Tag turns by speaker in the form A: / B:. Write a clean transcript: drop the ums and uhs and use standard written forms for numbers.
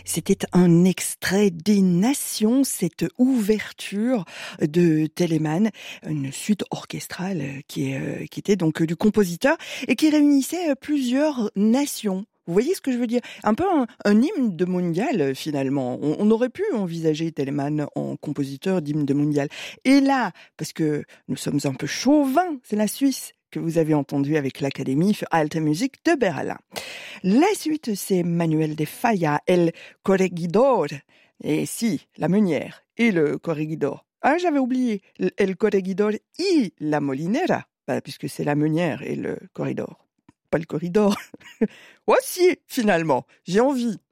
A: C'était un extrait des Nations, cette ouverture de Telemann, une suite orchestrale qui était donc du compositeur et qui réunissait plusieurs nations. Vous voyez ce que je veux dire? Un peu un hymne de mondial, finalement. On aurait pu envisager Telemann en compositeur d'hymne de mondial. Et là, parce que nous sommes un peu chauvins, c'est la Suisse que vous avez entendu avec l'Académie für Alte Musik de Berlin. La suite, c'est Manuel de Falla, El Corregidor. Et si, la meunière et le corregidor. Ah, j'avais oublié. El Corregidor y la molinera. Bah, puisque c'est la meunière et le corridor. Pas le corridor. Oh si, finalement, j'ai envie.